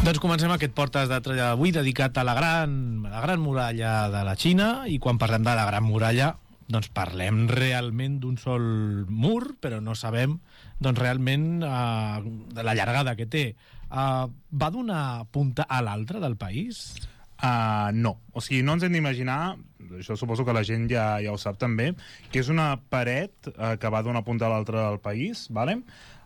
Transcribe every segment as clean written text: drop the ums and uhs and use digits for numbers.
Doncs comencem aquest Portes de Troia avui dedicat a la gran muralla de la Xina, i quan parlem de la gran muralla doncs parlem realment d'un sol mur, però no sabem doncs realment de la llargada que té. Va d'una punta a l'altra del país? No, o sigui, no ens hem d'imaginar, això suposo que la gent ja ho sap també, que és una paret que va d'una punta a l'altra del país, vale?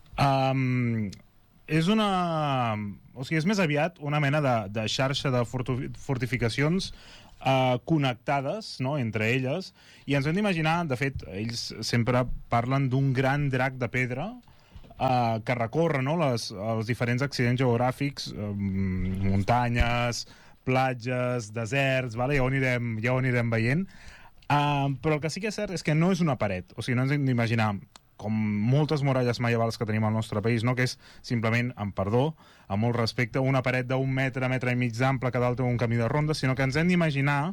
És una... O sigui, és més aviat una mena de xarxa de fortificacions connectades, no?, entre elles, i ens hem d'imaginar, de fet, ells sempre parlen d'un gran drac de pedra que recorre, no?, els diferents accidents geogràfics, muntanyes, platges, deserts, vale? Ja ho anirem veient, però el que sí que és cert és que no és una paret, o sigui, no ens hem d'imaginar com moltes muralles medievals que tenim al nostre país, no?, que és simplement, amb perdó, amb molt respecte, una paret d'un metre, metre i mig d'ample que dalt té un camí de ronda, sinó que ens hem d'imaginar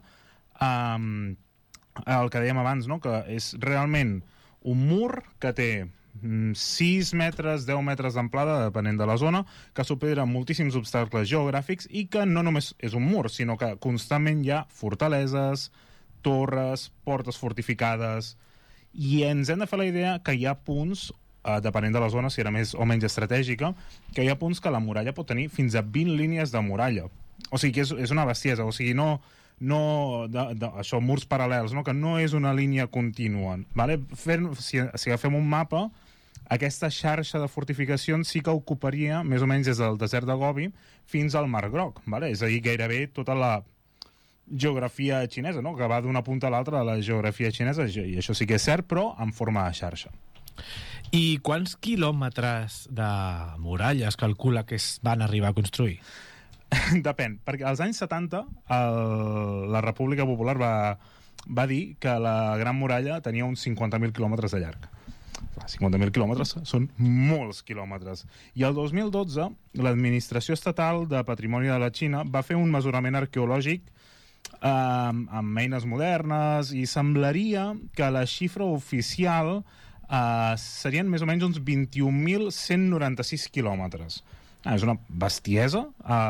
el que dèiem abans, no?, que és realment un mur que té 6 metres, 10 metres d'amplada, depenent de la zona, que supera moltíssims obstacles geogràfics i que no només és un mur, sinó que constantment hi ha fortaleses, torres, portes fortificades, i ens hem de fer la idea que hi ha punts, depenent de la zona, si era més o menys estratègica, que hi ha punts que la muralla pot tenir fins a 20 línies de muralla. O sigui que és una bestiesa, o sigui, això, murs paral·lels, no?, que no és una línia contínua, vale? Si agafem un mapa, aquesta xarxa de fortificacions sí que ocuparia més o menys des del desert de Gobi fins al Mar Groc, vale? És a dir, gairebé tota la geografia xinesa, no?, que va d'una punta a l'altra de la geografia xinesa, i això sí que és cert, però en forma de xarxa. I quants quilòmetres de muralla es calcula que es van arribar a construir? Depèn, perquè als anys 70 la República Popular va dir que la Gran Muralla tenia uns 50.000 quilòmetres de llarg. 50.000 quilòmetres són molts quilòmetres. I el 2012 l'Administració Estatal de Patrimoni de la Xina va fer un mesurament arqueològic amb eines modernes, i semblaria que la xifra oficial serien més o menys uns 21.196 quilòmetres. És una bestiesa,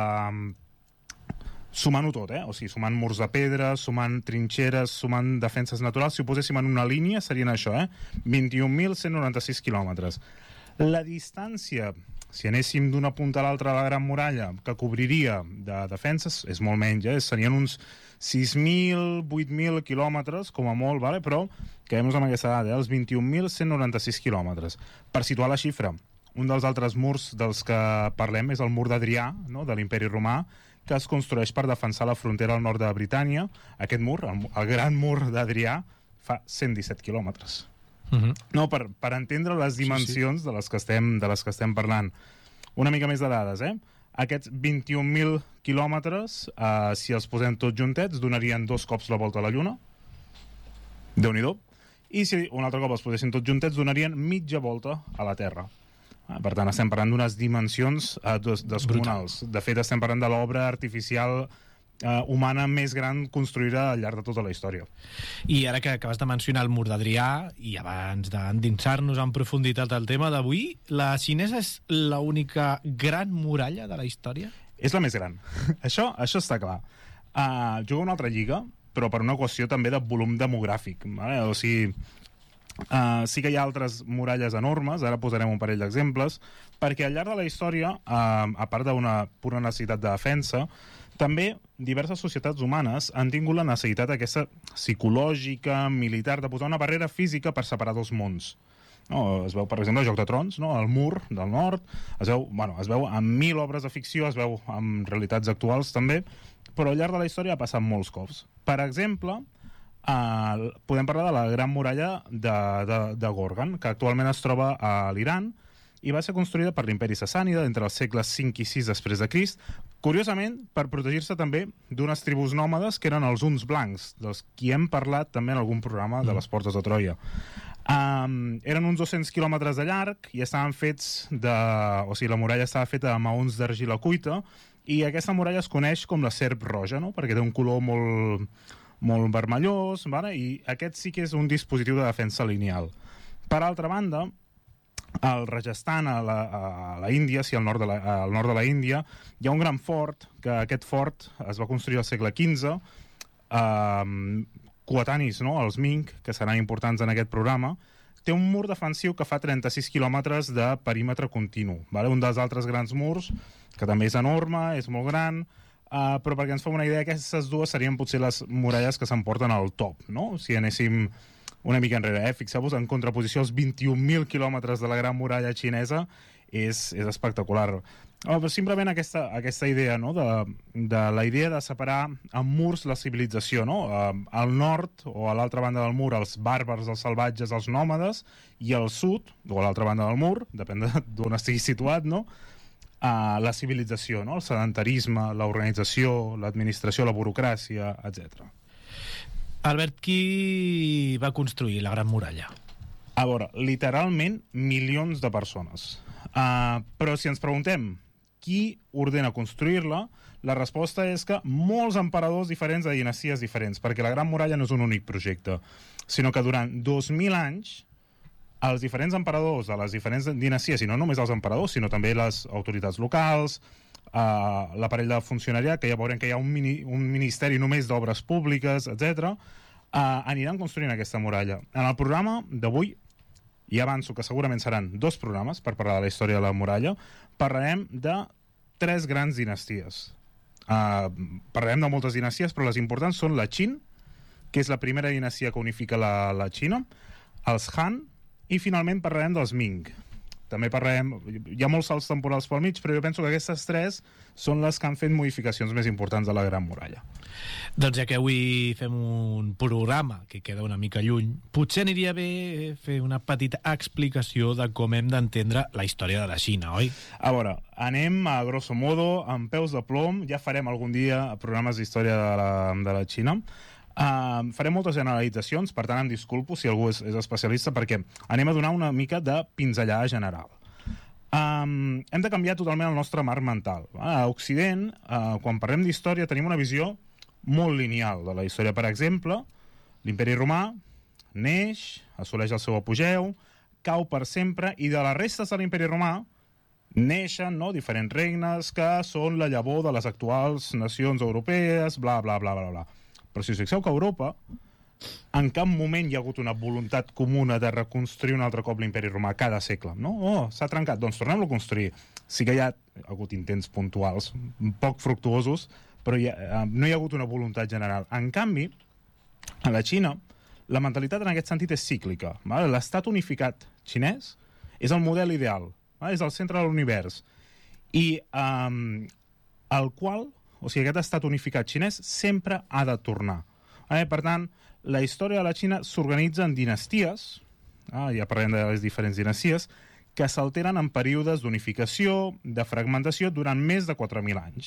sumant-ho tot, o sigui, sumant murs de pedra, sumant trinxeres, sumant defenses naturals. Si ho poséssim en una línia serien això, 21.196 quilòmetres. La distància, si anéssim d'una punta a l'altra de la Gran Muralla, que cobriria de defenses, és molt menys, serien uns 6.000, 8.000 quilòmetres, com a molt, vale? Però quedem-nos amb aquesta dada, els 21.196 quilòmetres. Per situar la xifra, un dels altres murs dels que parlem és el mur d'Adrià, no?, de l'Imperi Romà, que es construeix per defensar la frontera al nord de Britània. Aquest mur, el gran mur d'Adrià, fa 117 quilòmetres. No, per entendre les dimensions de les que estem parlant. Una mica més de dades, Aquests 21.000 quilòmetres, si els posem tots juntets, donarien 2 cops la volta a la Lluna. Déu-n'hi-do. I si un altre cop els posessin tots juntets, donarien mitja volta a la Terra. Per tant, estem parlant d'unes dimensions descomunals. De fet, estem parlant de l'obra artificial humana més gran construïda al llarg de tota la història. I ara que acabes de mencionar el mur d'Adrià, i abans d'endinsar-nos en profunditat al tema d'avui, la xinesa és l'única gran muralla de la història? És la més gran. Això està clar. Juga una altra lliga, però per una qüestió també de volum demogràfic. Vale? O sigui, sí que hi ha altres muralles enormes, ara posarem un parell d'exemples, perquè al llarg de la història, a part d'una pura necessitat de defensa, també diverses societats humanes han tingut la necessitat aquesta psicològica, militar, de posar una barrera física per separar dos mons. No, es veu, per exemple, el Joc de Trons, no? El mur del nord, es veu en 1.000 obres de ficció, es veu en realitats actuals també, però al llarg de la història ha passat molts cops. Per exemple, podem parlar de la Gran Muralla de Gorgan, que actualment es troba a l'Iran, i va ser construïda per l'imperi sassànida entre els segles 5 i 6 després de Crist, curiosament per protegir-se també d'unes tribus nòmades que eren els huns blancs, dels qui hem parlat també en algun programa de les Portes de Troia. Eren uns 200 quilòmetres de llarg i estaven fets o sigui, la muralla estava feta de maons d'argila cuita, i aquesta muralla es coneix com la serp roja, no?, perquè té un color molt vermellós, vale? I aquest sí que és un dispositiu de defensa lineal. Per altra banda, al Rajasthan, a la Índia, al nord de la Índia, hi ha un gran fort, que aquest fort es va construir al segle XV, coetanis, no?, els Ming, que seran importants en aquest programa. Té un mur defensiu que fa 36 quilòmetres de perímetre continu. Vale? Un dels altres grans murs, que també és enorme, és molt gran, però perquè ens fem una idea, aquestes dues serien potser les muralles que s'emporten al top, no? Si anéssim una mica enrere, fixeu-vos, en contraposició als 21.000 quilòmetres de la Gran Muralla xinesa, és espectacular. Però simplement aquesta idea, no?, de la idea de separar amb murs la civilització, no? Al nord, o a l'altra banda del mur, els bàrbars, els salvatges, els nòmades, i al sud, o a l'altra banda del mur, depèn d'on estigui situat, no?, la civilització, no?, el sedentarisme, l'organització, l'administració, la burocràcia, etc. Albert, qui va construir la Gran Muralla? A veure, literalment milions de persones. Però si ens preguntem qui ordena construir-la, la resposta és que molts emperadors diferents de dinasties diferents, perquè la Gran Muralla no és un únic projecte, sinó que durant 2.000 anys els diferents emperadors de les diferents dinasties, i no només els emperadors, sinó també les autoritats locals, l'aparell de funcionariat, que ja veurem que hi ha un ministeri només d'obres públiques, etc., aniran construint aquesta muralla. En el programa d'avui, i avanço que segurament seran 2 programes per parlar de la història de la muralla, parlarem de 3 grans dinasties. Parlarem de moltes dinasties, però les importants són la Qin, que és la primera dinastia que unifica la Xina, els Han, i finalment parlarem dels Ming. També parlarem... Hi ha molts salts temporals pel mig, però jo penso que aquestes 3 són les que han fet modificacions més importants de la Gran Muralla. Doncs ja que avui fem un programa que queda una mica lluny, potser aniria bé fer una petita explicació de com hem d'entendre la història de la Xina, oi? A veure, anem a grosso modo, amb peus de plom, ja farem algun dia programes d'història de la Xina. Farem moltes generalitzacions, per tant em disculpo si algú és especialista, perquè anem a donar una mica de pinzellada general. Hem de canviar totalment el nostre marc mental. A Occident, quan parlem d'història, tenim una visió molt lineal de la història. Per exemple, l'imperi romà neix, assoleix el seu apogeu, cau per sempre, i de les restes de l'imperi romà neixen, no?, diferents regnes que són la llavor de les actuals nacions europees, bla, bla, bla, bla, bla. Però si us fixeu que a Europa en cap moment hi ha hagut una voluntat comuna de reconstruir un altre cop l'imperi romà cada segle, no? S'ha trencat, doncs tornem-lo a construir. Sí que hi ha hagut intents puntuals, poc fructuosos, però no hi ha hagut una voluntat general. En canvi, a la Xina, la mentalitat en aquest sentit és cíclica. L'estat unificat xinès és el model ideal, és el centre de l'univers, i el qual... O sigui, aquest estat unificat xinès sempre ha de tornar. Per tant, la història de la Xina s'organitza en dinasties, ja parlem de les diferents dinasties, que s'alteren en períodes d'unificació, de fragmentació, durant més de 4.000 anys.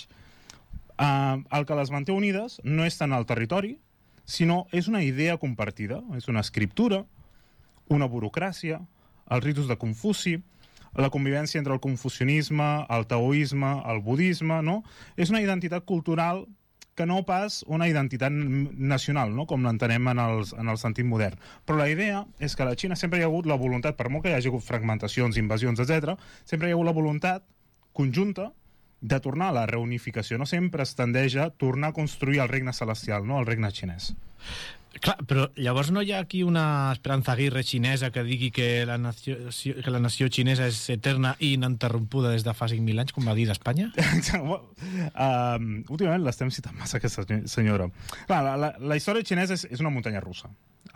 El que les manté unides no és tant el territori, sinó és una idea compartida, és una escriptura, una burocràcia, els ritus de Confuci, la convivència entre el confucianisme, el taoisme, el budisme, no? És una identitat cultural que no pas una identitat nacional, no?, com l'entenem en el sentit modern. Però la idea és que a la Xina sempre hi ha hagut la voluntat, per molt que hi hagi hagut fragmentacions, invasions, etc., sempre hi ha hagut la voluntat conjunta de tornar a la reunificació. No sempre es tendeix a tornar a construir el regne celestial, no?, el regne xinès. Clar, però llavors no hi ha aquí una Esperanza Aguirre xinesa que digui que la nació xinesa és eterna i ininterrompuda des de fa 5.000 anys, com va dir d'Espanya? Últimament l'estem citant massa, aquesta senyora. Clar, la història xinesa és una muntanya russa.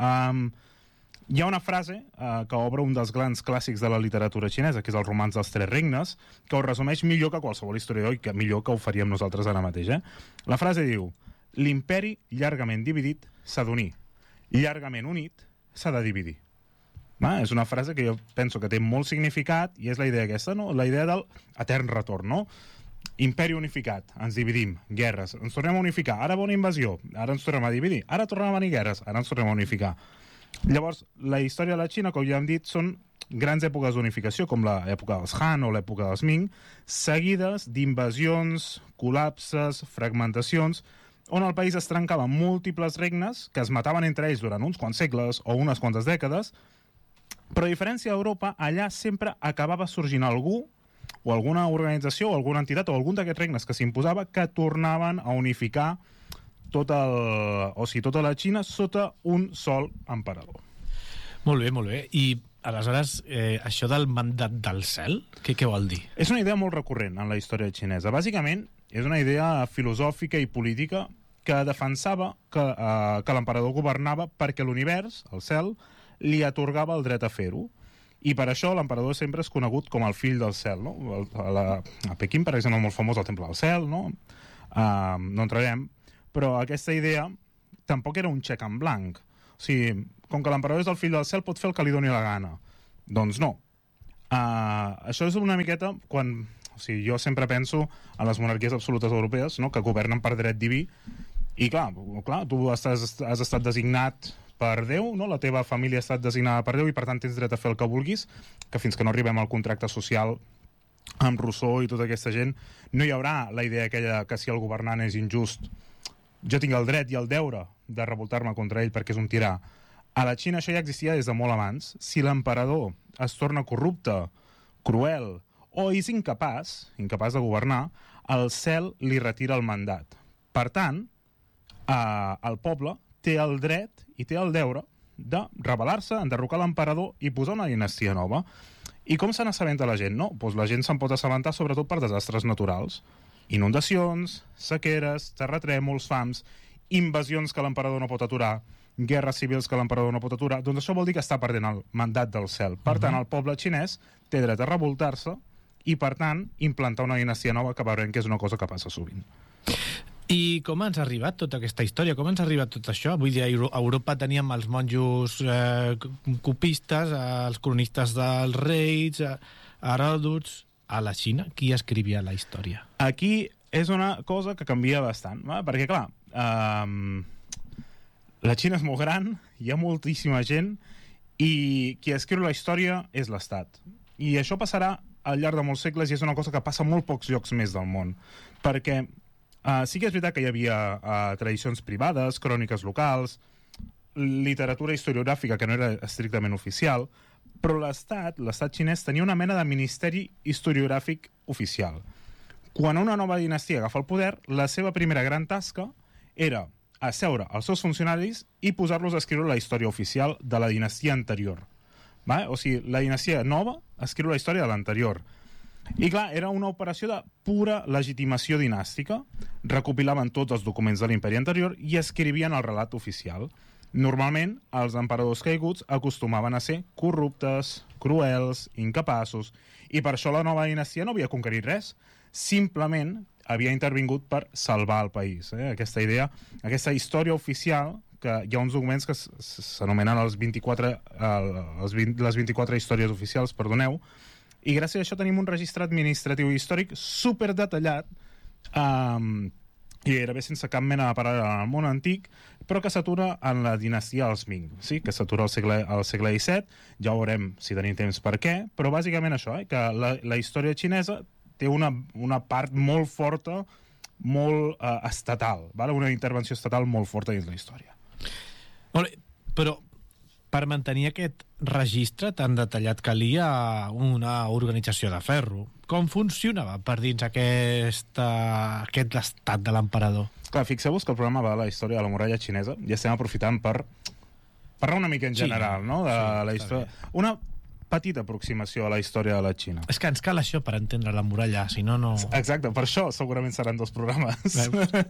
Hi ha una frase que obre un dels grans clàssics de la literatura xinesa, que és el romanç dels 3 regnes, que ho resumeix millor que qualsevol historiador i que millor que ho faríem nosaltres ara mateix. La frase diu: l'imperi llargament dividit s'ha d'unir, llargament unit s'ha de dividir. És una frase que jo penso que té molt significat i és la idea aquesta, no? La idea del etern retorn, no? Imperi unificat, ens dividim, guerres, ens tornem a unificar, ara va una invasió, ara ens tornem a dividir, ara tornem a venir guerres, ara ens tornem a unificar. Llavors, la història de la Xina, com ja hem dit, són grans èpoques d'unificació, com l'època dels Han o l'època dels Ming, seguides d'invasions, col·lapses, fragmentacions, on el país es trencava en múltiples regnes que es mataven entre ells durant uns quants segles o unes quantes dècades, Però a diferència d'Europa, allà sempre acabava sorgint algú o alguna organització o alguna entitat o algun d'aquests regnes que s'imposava que tornaven a unificar tota la Xina sota un sol emperador. Molt bé. I aleshores, això del mandat del cel, què vol dir? És una idea molt recurrent en la història xinesa. Bàsicament, és una idea filosòfica i política que defensava que l'emperador governava perquè l'univers, el cel, li atorgava el dret a fer-ho. I per això l'emperador sempre és conegut com el fill del cel, no? A Pequín, per exemple, molt famós el Temple del Cel, no? No entrarem, però aquesta idea tampoc era un xec en blanc. O sigui, com que l'emperador és el fill del cel, pot fer el que li doni la gana. Doncs no. Això és una miqueta quan... O sigui, jo sempre penso en les monarquies absolutes europees, no? Que governen per dret diví, i clar, tu has estat designat per Déu, no? La teva família ha estat designada per Déu i per tant tens dret a fer el que vulguis, que fins que no arribem al contracte social amb Rousseau i tota aquesta gent, no hi haurà la idea aquella que si el governant és injust, jo tinc el dret i el deure de revoltar-me contra ell perquè és un tirà. A la Xina això ja existia des de molt abans. Si l'emperador es torna corrupte, cruel o és incapaç de governar, el cel li retira el mandat. Per tant, el poble té el dret i té el deure de rebel·lar-se, enderrocar l'emperador i posar una dinastia nova. I com se n'assabenta la gent? No? Doncs la gent se'n pot assabentar sobretot per desastres naturals. Inundacions, sequeres, terratrèmols, fams, invasions que l'emperador no pot aturar, guerres civils que l'emperador no pot aturar. Doncs això vol dir que està perdent el mandat del cel. Per tant, el poble xinès té dret a revoltar-se i, per tant, implantar una dinastia nova, que veurem que és una cosa que passa sovint. I com ens ha arribat tota aquesta història? Com ens ha arribat tot això? Vull dir, a Europa teníem els monjos copistes, els cronistes dels reis, Heròdots. A la Xina, qui escrivia la història? Aquí és una cosa que canvia bastant, perquè, clar, la Xina és molt gran, hi ha moltíssima gent, i qui escriu la història és l'Estat. I això passarà al llarg de molts segles i és una cosa que passa a molt pocs llocs més del món. Perquè sí que és veritat que hi havia tradicions privades, cròniques locals, literatura historiogràfica que no era estrictament oficial, però l'Estat xinès tenia una mena de ministeri historiogràfic oficial. Quan una nova dinastia agafa el poder, la seva primera gran tasca era asseure els seus funcionaris i posar-los a escriure la història oficial de la dinastia anterior. O sigui, la dinastia nova escriu la història de l'anterior. I clar, era una operació de pura legitimació dinàstica. Recopilaven tots els documents de l'imperi anterior i escrivien el relat oficial. Normalment, els emperadors caiguts acostumaven a ser corruptes, cruels, incapaços, i per això la nova dinastia no havia conquerit res. Simplement havia intervingut per salvar el país. Aquesta idea, aquesta història oficial, que hi ha uns documents que s'anomenen les 24 històries oficials, perdoneu, i gràcies a això tenim un registre administratiu i històric superdetallat, i gairebé sense cap mena de paral·lel en el món antic, però que s'atura en la dinastia dels Ming, sí? Que s'atura al segle XVII, ja veurem si tenim temps per què, però bàsicament això, que la història xinesa té una part molt forta, molt estatal, una intervenció estatal molt forta dins la història. Molt bé, però per mantenir aquest registre tan detallat calia una organització de ferro. Com funcionava per dins aquest estat de l'emperador? Clar, fixeu-vos que el programa va de la història de la muralla xinesa i estem aprofitant per parlar una mica en general, no? De la història. Una petita aproximació a la història de la Xina. És que ens cal això per entendre la muralla, si no, no... Exacte, per això segurament seran 2 programes.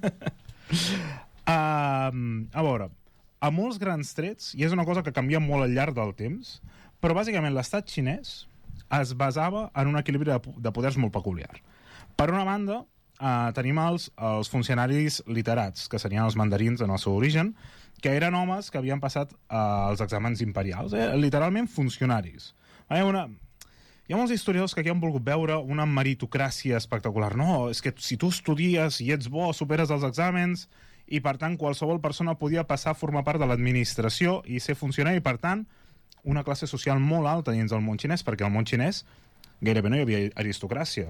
A veure, a molts grans trets, i és una cosa que canvia molt al llarg del temps, però bàsicament l'estat xinès es basava en un equilibri de poders molt peculiar. Per una banda, tenim els funcionaris literats, que serien els mandarins en el seu origen, que eren homes que havien passat els exàmens imperials, literalment funcionaris. Hi ha molts historiadors que aquí han volgut veure una meritocràcia espectacular. No, és que si tu estudies i ets bo, superes els exàmens, i per tant qualsevol persona podia passar a formar part de l'administració i ser funcionari, i per tant una classe social molt alta dins del món xinès, perquè al món xinès gairebé no hi havia aristocràcia.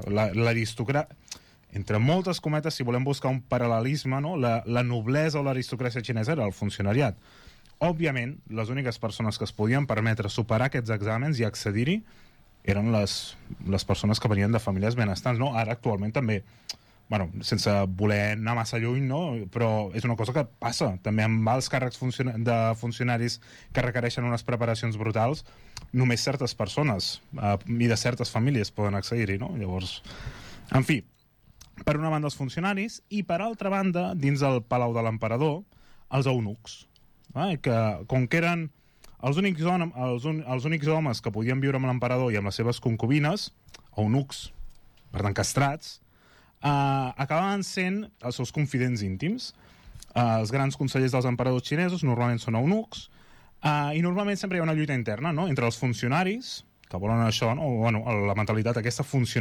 Entre moltes cometes, si volem buscar un paral·lelisme, no? La noblesa o l'aristocràcia xinesa era el funcionariat. òbviament, les úniques persones que es podien permetre superar aquests exàmens i accedir-hi eren les persones que venien de famílies benestants, no? Ara, actualment, també, bueno, sense voler anar massa lluny, no? Però és una cosa que passa també amb els càrrecs de funcionaris que requereixen unes preparacions brutals. Només certes persones i de certes famílies poden accedir-hi, no? Llavors, en fi, per una banda els funcionaris i per altra banda, dins del Palau de l'Emperador, els eunucs, que com que eren els únics homes que podien viure amb l'emperador i amb les seves concubines, eunucs, per tant castrats, acabaven sent els seus confidents íntims. Els grans consellers dels emperadors xinesos normalment són eunucs, i normalment sempre hi ha una lluita interna, no?, entre els funcionaris, que volen això, no? Bueno, la mentalitat aquesta funcionària